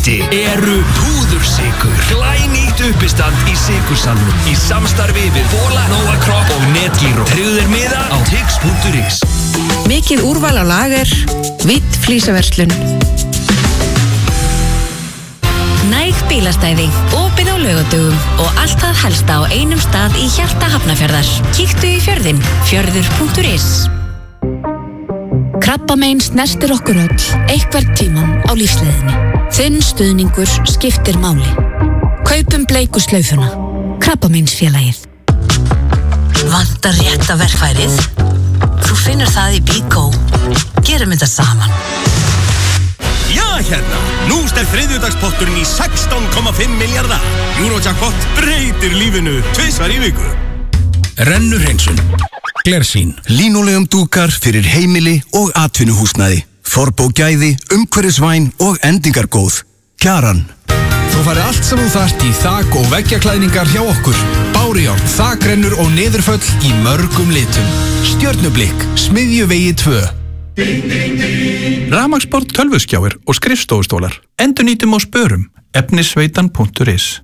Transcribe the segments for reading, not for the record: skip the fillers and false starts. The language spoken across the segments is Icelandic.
Hiti eru púðursykur. Glænýtt uppistand í sykursalnum í samstarfi við Bola, Nóa Kropp og Netgyro. Tryggðu þér miða á tix.is. Mikið úrval á lager, Vitt flísaverslun. Næg bílastæði, opið á laugardögum og allt það helsta á einum stað í hjarta Hafnarfjarðar. Kíktu í fjörðinn, fjörður.is. Krabbamein snertir okkur öll, einhvern tímann á lífsleiðinni. Þinn stuðningur skiptir máli. Kaupum bleiku slaufuna. Krabbameinsfélagið. Vantar rétta verkfærið? Þú finnur það í Bíkó. Gerum þetta saman. Já, hérna! Nú sterk þriðjudagspotturinn í 16,5 milljarða. Eurojackpot breytir lífinu 2 í viku. Rennuhreinsun. Glersýn. Línulegum dúkar fyrir heimili og atvinnuhúsnæði. Forbógæði, umhverfisvæn og endingargóð. Kjaran. Þú færði allt sem þú þarft í þak- og veggjaklæðningar hjá okkur. Bárujárn, þakrennur og niðurföll í mörgum litum. Stjörnublikk, Smiðjuvegi 2. Rafmagnsborð, tölvuskjáir og skrifstofustólar. Endurnýtum og spörum. Efnisveitan.is.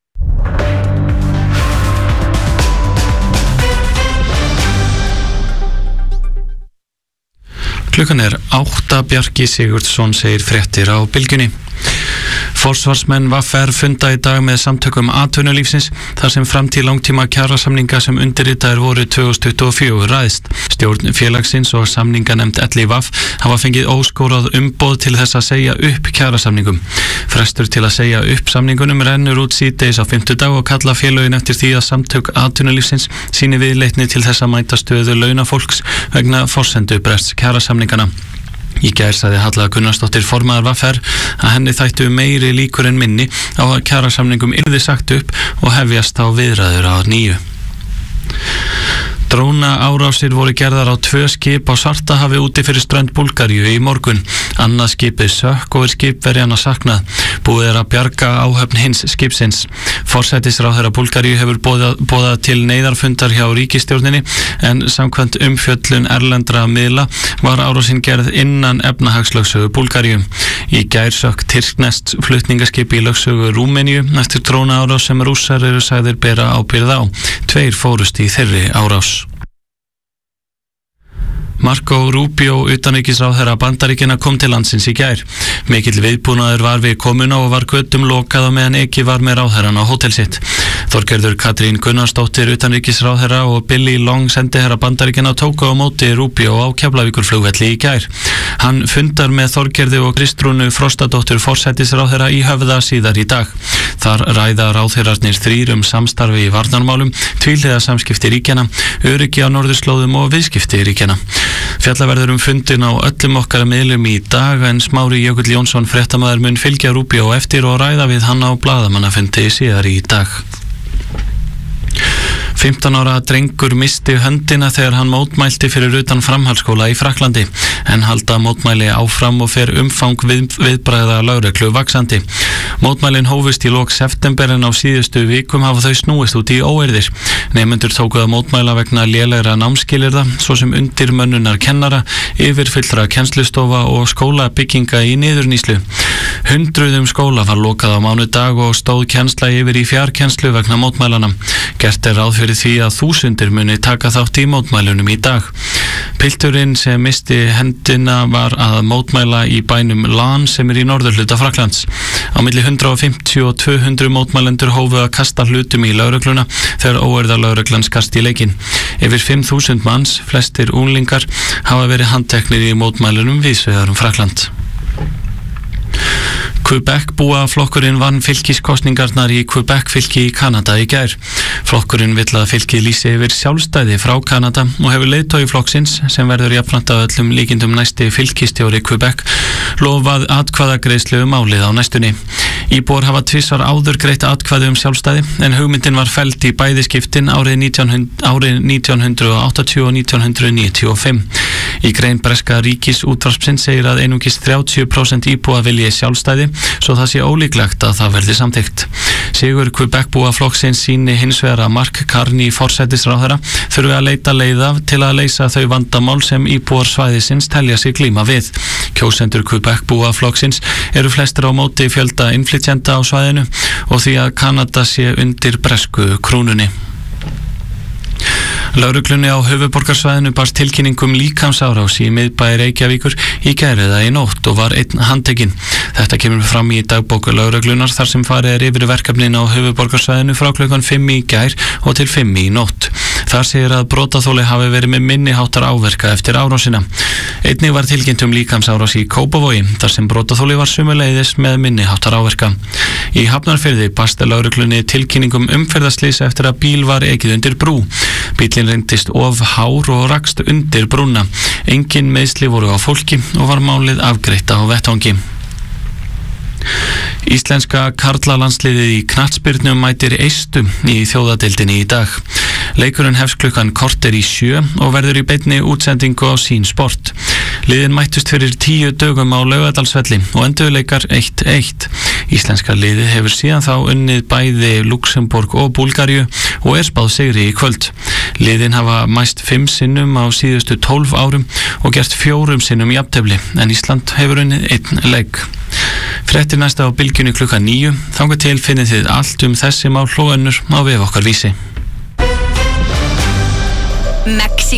Klukkan 8, Bjarki Sigurdsson segir fréttir á Bylgjunni. Forsvarsmenn VR funda í dag með samtökum atvinnulífsins þar sem framtíð langtíma kjarasamninga sem undirritaðir voru 2024 ræðst. Stjórn félagsins og samninganefnd LÍVAF hafa fengið óskórað umboð til þess að segja upp kjarasamningum. Frestur til að segja upp samningunum rennur út síðdegis á 5. dag og kalla félögin eftir því að samtök atvinnulífsins sýni viðleitni til þess að mæta stöðu launafólks vegna forsendubrests kjarasamningana. Í gær sagði Halla Gunnarsdóttir formaður VR að henni þættu meiri líkur en minni á að kjarasamningum yrði sagt upp og hefjast á viðræður á nýju. Dróna árásir voru gerðar á 2 skip á Svartahafi úti fyrir strönd Búlgaríu í morgun. Annað skipið sökk og skipverjanna saknað. Búið að bjarga áhöfn hins skipsins. Forsætisráðherra Búlgaríu hefur boðað til neyðarfundar hjá ríkisstjórninni en samkvæmt umfjöllun erlendra miðla var árásin gerð innan efnahagslögsögu Búlgaríu. Í gær sökk tyrkneskt flutningaskip í lögsögu Rúmeníu eftir dróna árás sem Rússar eru sagðir bera ábyrgð á. 2 fórust í þeirri árás. Marco Rubio, utanríkisráðherra Bandaríkjanna, kom til landsins í gær. Mikill viðbúnaður var við komuna og var götum lokað á meðan ekki var með ráðherran á hótel sitt. Þorgerður Katrín Gunnarsdóttir, utanríkisráðherra og Billy Long, sendiherra Bandaríkjanna, tóku á móti Rubio á Keflavíkurflugvelli í gær. Hann fundar með Þorgerði og Kristrúnu Frostadóttur forsætisráðherra í Höfða síðar í dag. Þar ræða ráðherrarnir 3 samstarfi í varnarmálum, tvíhliða samskipti ríkjanna, öryggi á norðurslóðum og viðskipti ríkjanna. Fjallaverður fundin á öllum okkar miðlum í dag en Smári Jökull Jónsson fréttamaður mun fylgja Rubio eftir og ræða við hann á blaðamannafundi síðar í dag. 15 ára drengur misti höndina þegar hann mótmælti fyrir utan framhaldsskóla í Frakklandi en halda mótmæli áfram og fer umfang viðbragða lögreglu vaxandi. Mótmælin hófust í lok september en á síðustu vikum hafa þau snúist út í óeirðir. Nemendur tóku að mótmæla vegna lélegra námskilyrða, svo sem undirmönnunar kennara, yfirfullra kennslustofa og skólabygginga í niðurnýslu. Hundruðum skóla var lokað á mánudag og stóð kennsla yfir í fjarkennslu vegna mótmælana. Gert ráð fyrir því að þúsundir muni taka þátt í mótmælunum í dag. Pilturinn sem misti hendina var að mótmæla í bænum Lan sem í norðurhluta Frakklands. Á milli 150 og 200 mótmælendur hófu að kasta hlutum í lögregluna þegar óeirðalögreglan skast í leikinn. Yfir 5.000 manns, flestir unglingar, hafa verið handteknir í mótmælunum víðsvegar Frakkland. Quebec búaflokkurinn vann fylkiskostningarnar í Quebec fylki í Kanada í gær. Flokkurinn vill að fylkið lýsi yfir sjálfstæði frá Kanada og hefur leiðtogi flokksins, sem verður jafnframt af öllum líkindum næsti fylkistjóri Quebec, lofað atkvæðagreiðslu málið á næstunni. Íbúar hafa tvisvar áður greitt atkvæði sjálfstæði en hugmyndin var felld í bæði skiptin árið 1980 og 1995. Í grein breska ríkisútvarpsins segir að einungis 30% íbúa vilji sjálfstæði, svo það sé ólíklegt að það verði samþykkt. Sigur Quebec-búa flokksins sýni hins vegar að Mark Carney forsætisráðherra þurfi að leita leiða til að leysa þau vandamál sem íbúar svæðisins telja sig glíma við. Kjósendur Quebec-búa flokksins eru flestir á móti fjölda innflytjenda á svæðinu og því að Kanada sé undir bresku krúnunni. Lögreglunni á höfuðborgarsvæðinu barst tilkynningum líkamsárás í miðbæ Reykjavíkur í gær eða í nótt og var einn handtekinn. Þetta kemur fram í dagbók lögreglunar þar sem farið yfir verkefnin á höfuðborgarsvæðinu frá klukkan 5 í gær og til 5 í nótt. Þar segir að brotaþoli hafi verið með minniháttar áverka eftir árásina. Einnig var tilkynnt líkamsárás í Kópavogi þar sem brotaþoli var sömuleiðis með minniháttar áverka. Í Hafnarfirði barst lögreglunni tilkynningum umferðarslys eftir að bíl var ekið undir brú. Bíllinn reyndist of hár og rakst undir brúna. Engin meiðsli voru á fólki og var málið afgreitt á vettvangi. Íslenska karlalandsliðið í knattspyrnu mætir Eistu í þjóðadeildinni í dag. Leikurinn hefst klukkan korter í 7 og verður í beinni útsendingu á Sín Sport. Liðin mættust fyrir 10 dögum á Laugardalsvelli og enduðu leikar 1-1. Íslenska liðið hefur síðan þá unnið bæði Luxemborg og Búlgaríu og spáð sigri í kvöld. Liðin hafa mæst 5 sinnum á síðustu 12 árum og gert 4 sinnum jafntefli, en Ísland hefur unnið 1 leik. Fréttir næsta á Bylgjunni klukkan 9. Þangað til finnið þið allt þessi mál og önnur á vef okkar Vísi. Mexiko